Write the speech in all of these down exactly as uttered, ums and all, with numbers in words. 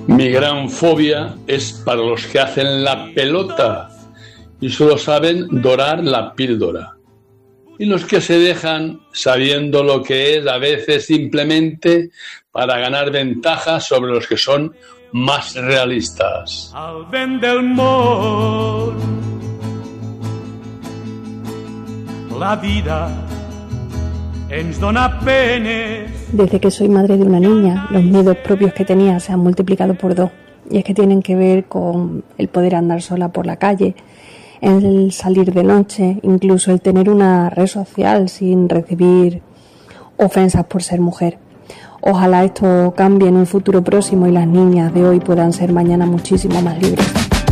Mi gran fobia es para los que hacen la pelota y solo saben dorar la píldora. Y los que se dejan sabiendo lo que es a veces simplemente para ganar ventaja sobre los que son más realistas. Al vent del món, la vida ens dona penes. Desde que soy madre de una niña, los miedos propios que tenía se han multiplicado por dos. Y es que tienen que ver con el poder andar sola por la calle, el salir de noche, incluso el tener una red social sin recibir ofensas por ser mujer. Ojalá esto cambie en un futuro próximo y las niñas de hoy puedan ser mañana muchísimo más libres.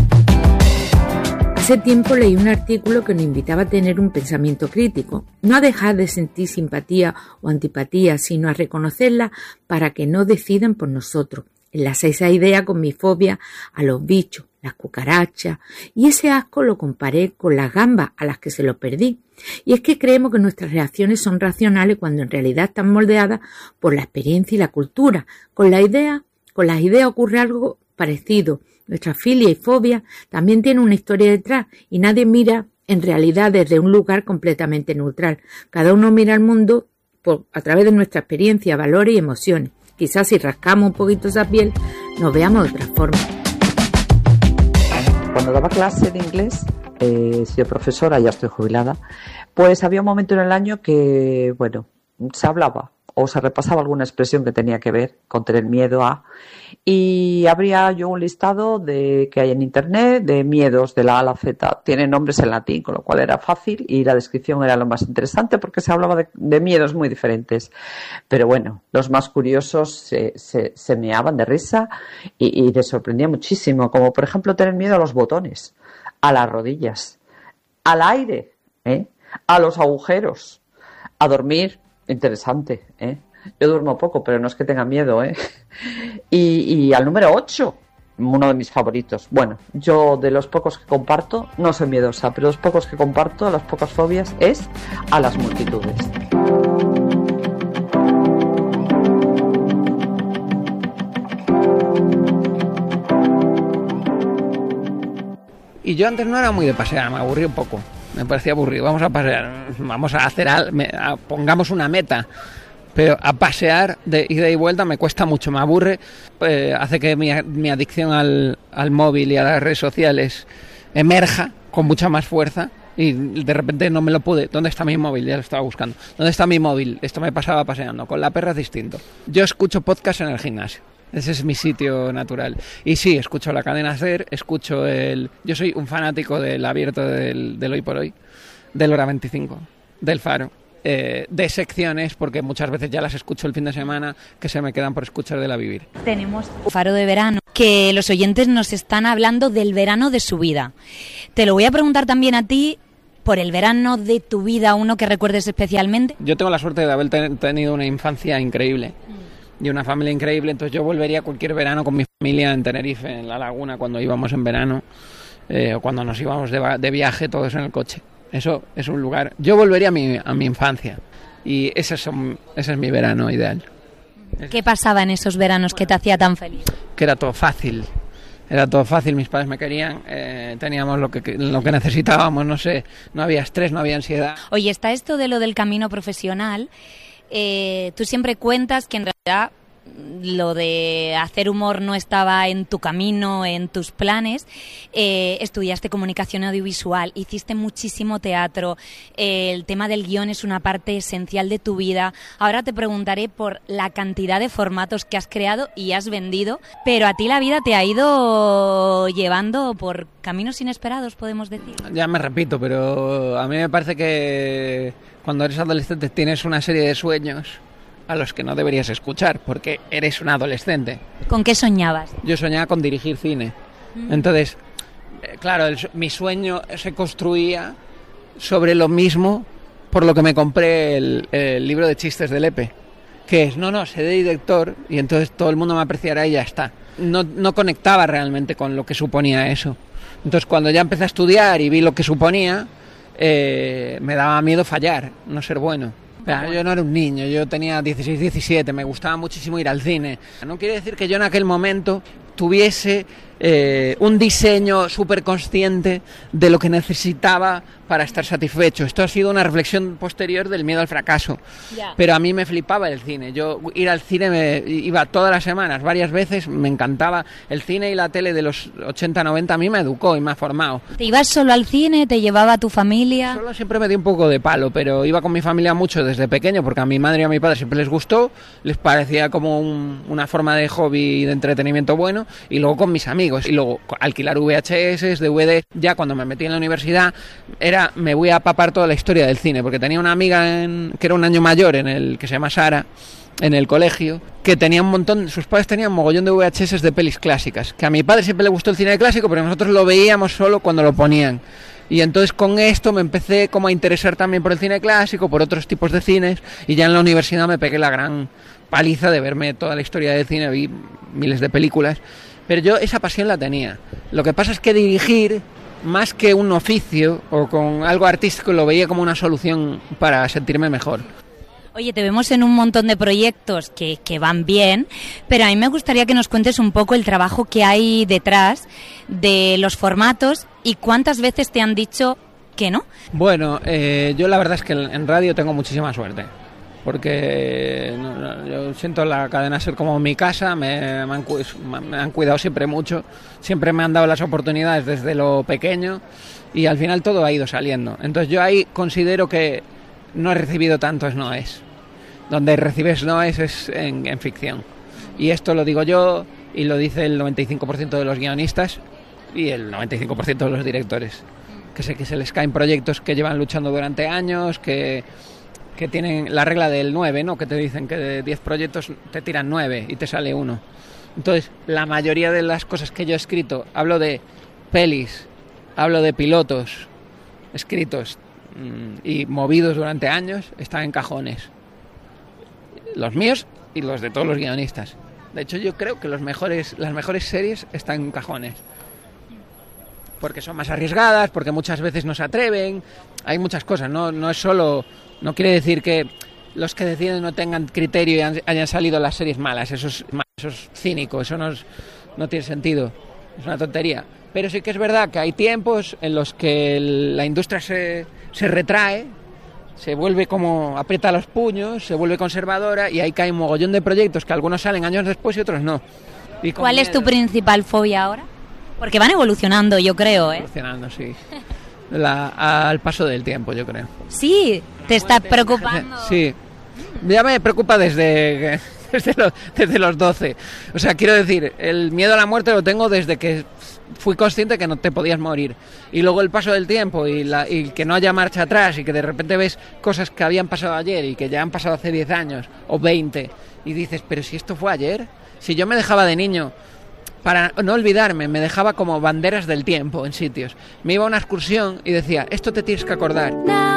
Hace tiempo leí un artículo que nos invitaba a tener un pensamiento crítico, no a dejar de sentir simpatía o antipatía, sino a reconocerla para que no decidan por nosotros. Enlacé esa idea con mi fobia a los bichos, las cucarachas, y ese asco lo comparé con las gambas a las que se lo perdí. Y es que creemos que nuestras reacciones son racionales cuando en realidad están moldeadas por la experiencia y la cultura. Con la idea, con las ideas ocurre algo parecido. Nuestra filia y fobia también tienen una historia detrás y nadie mira en realidad desde un lugar completamente neutral. Cada uno mira al mundo por, a través de nuestra experiencia, valores y emociones. Quizás si rascamos un poquito esa piel, nos veamos de otra forma. Cuando daba clase de inglés, eh, he sido profesora, ya estoy jubilada, pues había un momento en el año que, bueno, se hablaba o se repasaba alguna expresión que tenía que ver con tener miedo a, y habría yo un listado de que hay en internet de miedos de la A a la Z. Tienen nombres en latín, con lo cual era fácil y la descripción era lo más interesante porque se hablaba de, de miedos muy diferentes. Pero bueno, los más curiosos se, se, se meaban de risa y, y les sorprendía muchísimo, como por ejemplo tener miedo a los botones, a las rodillas, al aire, ¿eh? a los agujeros, a dormir. Interesante, ¿eh? Yo duermo poco, pero no es que tenga miedo, ¿eh? Y, y al número ocho, uno de mis favoritos. Bueno, yo de los pocos que comparto, no soy miedosa, pero los pocos que comparto, las pocas fobias, es a las multitudes. Y yo antes no era muy de pasear, me aburrí un poco. Me parecía aburrido, vamos a pasear, vamos a hacer, al, me, a, pongamos una meta, pero a pasear de ida y vuelta me cuesta mucho, me aburre, eh, hace que mi, mi adicción al, al móvil y a las redes sociales emerja con mucha más fuerza y de repente no me lo pude. ¿Dónde está mi móvil? Ya lo estaba buscando. ¿Dónde está mi móvil? Esto me pasaba paseando, con la perra es distinto. Yo escucho podcast en el gimnasio. Ese es mi sitio natural. Y sí, escucho la cadena SER, escucho el... Yo soy un fanático del abierto del, del Hoy por Hoy, del Hora veinticinco, del Faro, eh, de secciones, porque muchas veces ya las escucho el fin de semana, que se me quedan por escuchar de La Vivir. Tenemos Faro de verano, que los oyentes nos están hablando del verano de su vida. Te lo voy a preguntar también a ti, por el verano de tu vida, uno que recuerdes especialmente. Yo tengo la suerte de haber ten- tenido una infancia increíble. Y una familia increíble, entonces yo volvería cualquier verano con mi familia en Tenerife, en la laguna, cuando íbamos en verano, eh, o cuando nos íbamos de, de viaje todos en el coche. Eso es un lugar... Yo volvería a mi, a mi infancia, y ese es, un, ese es mi verano ideal. ¿Qué pasaba en esos veranos que te hacía tan feliz? Que era todo fácil, era todo fácil, mis padres me querían, eh, teníamos lo que, lo que necesitábamos, no sé, no había estrés, no había ansiedad. Oye, está esto de lo del camino profesional... Eh, tú siempre cuentas que en realidad lo de hacer humor no estaba en tu camino, en tus planes. Eh, estudiaste comunicación audiovisual, hiciste muchísimo teatro, eh, el tema del guión es una parte esencial de tu vida. Ahora te preguntaré por la cantidad de formatos que has creado y has vendido, pero a ti la vida te ha ido llevando por caminos inesperados, podemos decir. Ya me repito, pero a mí me parece que cuando eres adolescente tienes una serie de sueños a los que no deberías escuchar, porque eres un adolescente. ¿Con qué soñabas? Yo soñaba con dirigir cine. Mm. Entonces, eh, claro, el, mi sueño se construía sobre lo mismo por lo que me compré el, el libro de chistes de Lepe, que es, no, no, sé de director y entonces todo el mundo me apreciará y ya está. No, no conectaba realmente con lo que suponía eso. Entonces, cuando ya empecé a estudiar y vi lo que suponía, eh, me daba miedo fallar, no ser bueno. Yo no era un niño, yo tenía dieciséis, diecisiete, me gustaba muchísimo ir al cine. No quiere decir que yo en aquel momento tuviese eh, un diseño súper consciente de lo que necesitaba para estar satisfecho. Esto ha sido una reflexión posterior del miedo al fracaso. Yeah. Pero a mí me flipaba el cine. Yo ir al cine me iba todas las semanas, varias veces, me encantaba. El cine y la tele de los ochenta noventa a mí me educó y me ha formado. ¿Te ibas solo al cine? ¿Te llevaba a tu familia? Solo siempre me di un poco de palo, pero iba con mi familia mucho desde pequeño, porque a mi madre y a mi padre siempre les gustó, les parecía como un, una forma de hobby y de entretenimiento bueno, y luego con mis amigos, y luego alquilar V H S, D V D. Ya cuando me metí en la universidad era me voy a papar toda la historia del cine, porque tenía una amiga en, que era un año mayor, en el que se llama Sara, en el colegio, que tenía un montón, sus padres tenían un mogollón de V H S de pelis clásicas, que a mi padre siempre le gustó el cine clásico, pero nosotros lo veíamos solo cuando lo ponían. Y entonces con esto me empecé como a interesar también por el cine clásico, por otros tipos de cines, y ya en la universidad me pegué la gran paliza de verme toda la historia del cine, vi miles de películas, pero yo esa pasión la tenía. Lo que pasa es que dirigir, más que un oficio o con algo artístico, lo veía como una solución para sentirme mejor. Oye, te vemos en un montón de proyectos que, que van bien, pero a mí me gustaría que nos cuentes un poco el trabajo que hay detrás de los formatos y cuántas veces te han dicho que no. Bueno, eh, yo la verdad es que en radio tengo muchísima suerte, porque no, no, yo siento la cadena ser como mi casa, me, me, han, me han cuidado siempre mucho, siempre me han dado las oportunidades desde lo pequeño y al final todo ha ido saliendo. Entonces yo ahí considero que no he recibido tantos noes. Donde recibes noes es en, en ficción. Y esto lo digo yo y lo dice el noventa y cinco por ciento de los guionistas y el noventa y cinco por ciento de los directores. Que sé que se les caen proyectos que llevan luchando durante años, que... que tienen la regla del nueve, ¿no? Que te dicen que de diez proyectos te tiran nueve y te sale uno. Entonces, la mayoría de las cosas que yo he escrito, hablo de pelis, hablo de pilotos escritos mmm, y movidos durante años, están en cajones. Los míos y los de todos los guionistas. De hecho, yo creo que los mejores, las mejores series están en cajones. Porque son más arriesgadas, porque muchas veces no se atreven, hay muchas cosas, no, no es solo... No quiere decir que los que deciden no tengan criterio y hayan salido las series malas, eso es, eso es cínico, eso no, es, no tiene sentido, es una tontería. Pero sí que es verdad que hay tiempos en los que el, la industria se, se retrae, se vuelve como aprieta los puños, se vuelve conservadora y ahí cae un mogollón de proyectos que algunos salen años después y otros no. Y ¿cuál miedo. Es tu principal fobia ahora? Porque van evolucionando, yo creo, ¿eh? Evolucionando, sí. La, al paso del tiempo, yo creo. Sí, te está preocupando. Sí, ya me preocupa desde, desde, los, desde los doce. O sea, quiero decir, el miedo a la muerte lo tengo desde que fui consciente que no te podías morir. Y luego el paso del tiempo y, la, y que no haya marcha atrás y que de repente ves cosas que habían pasado ayer y que ya han pasado hace diez años o veinte y dices, pero si esto fue ayer, si yo me dejaba de niño... Para no olvidarme, me dejaba como banderas del tiempo en sitios. Me iba a una excursión y decía, esto te tienes que acordar.